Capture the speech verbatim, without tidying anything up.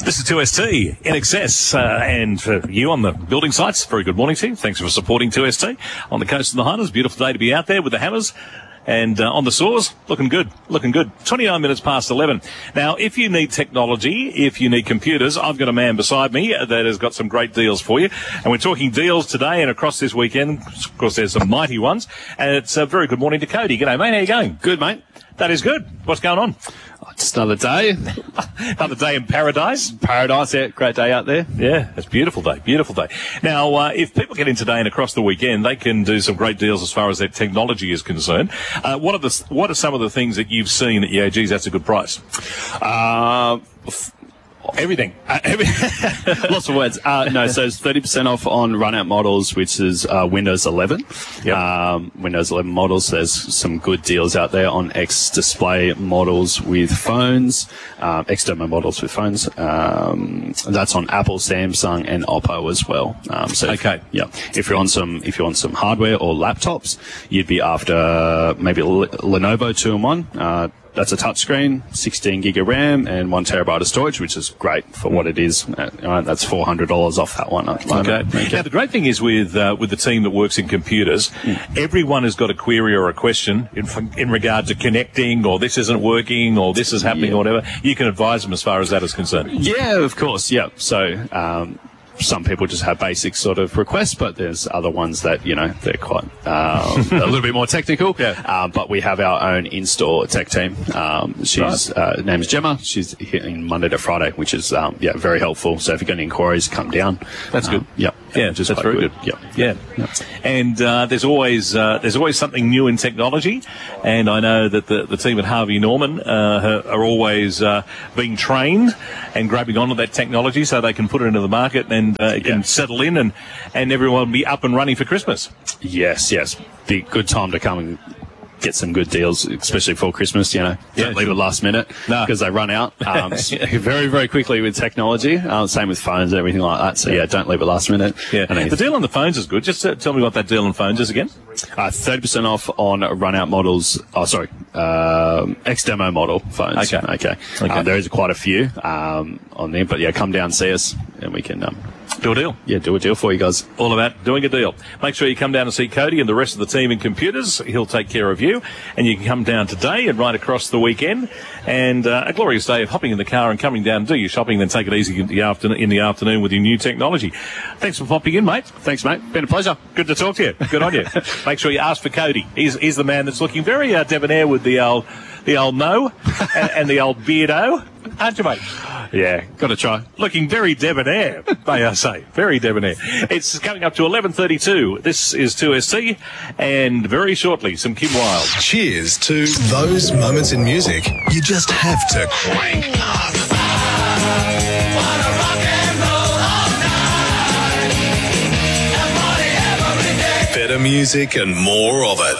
This is two S T, In Excess, uh, and for you on the building sites, very good morning to you. Thanks for supporting two S T on the coast of the Highlands. Beautiful day to be out there with the hammers. And uh, on the saws, looking good, looking good. twenty-nine minutes past eleven. Now, if you need technology, if you need computers, I've got a man beside me that has got some great deals for you. And we're talking deals today and across this weekend. Of course, there's some mighty ones. And it's a very good morning to Cody. G'day, mate. How you going? Good, mate. That is good. What's going on? Oh, just another day. Another day in paradise. Paradise, yeah. Great day out there. Yeah, it's a beautiful day, beautiful day. Now, uh, if people get in today and across the weekend, they can do some great deals as far as their technology is concerned. Uh, what are the what are some of the things that you've seen that, yeah, geez, that's a good price? Uh, f- Everything. Uh, every Lots of words. Uh, no, so it's thirty percent off on run-out models, which is uh, Windows eleven. Yep. Um, Windows eleven models. There's some good deals out there on X-Display models with phones, um, X-Demo models with phones. Um, that's on Apple, Samsung, and Oppo as well. Um, so okay. If, yeah. If you're on some, if you're on some hardware or laptops, you'd be after maybe L- Lenovo two in one. Uh, That's a touchscreen, sixteen gig of RAM, and one terabyte of storage, which is great for what it is. Uh, uh, that's four hundred dollars off that one. Okay. okay. Now, the great thing is with uh, with the team that works in computers, mm. everyone has got a query or a question in, in regard to connecting, or this isn't working, or this is happening, yeah. or whatever. You can advise them as far as that is concerned. Yeah, of course. Yeah. So, um, some people just have basic sort of requests, but there's other ones that, you know, they're quite um, a little bit more technical. Yeah. Uh, but we have our own in-store tech team. Um, she's right. uh, name is Gemma. She's here in Monday to Friday, which is um, yeah very helpful. So if you've got any inquiries, come down. That's good. Um, yeah. Yeah, just that's very good. good. Yeah, yeah. yeah. And uh, there's always uh, there's always something new in technology, and I know that the, the team at Harvey Norman uh, are always uh, being trained and grabbing onto that technology so they can put it into the market and uh, it can yeah. settle in and, and everyone will be up and running for Christmas. Yes, yes. Be a good time to come and get some good deals, especially for Christmas, you know. Yeah, Don't leave sure. it last minute because no. they run out um, very, very quickly with technology. Um, same with phones and everything like that. So, yeah, don't leave it last minute. Yeah. And the deal on the phones is good. Just uh, tell me what that deal on phones is again. Uh, thirty percent off on run-out models. Oh, sorry. Um, X-Demo model phones. Okay. Okay. okay. Uh, there is quite a few um, on there. But, yeah, come down and see us and we can... Um, Do a deal. Yeah, do a deal for you guys. All about doing a deal. Make sure you come down and see Cody and the rest of the team in computers. He'll take care of you. And you can come down today and right across the weekend. And uh, a glorious day of hopping in the car and coming down and do your shopping, then take it easy in the, afternoon, in the afternoon with your new technology. Thanks for popping in, mate. Thanks, mate. Been a pleasure. Good to talk to you. Good on you. Make sure you ask for Cody. He's, he's the man that's looking very uh, debonair with the old, the old no and, and the old beardo. Aren't you, mate? Yeah, got to try. Looking very debonair, may I say. Very debonair. It's coming up to eleven thirty-two. This is two S T, and very shortly, some Kim Wilde. Cheers to those moments in music you just have to crank up. Better music and more of it.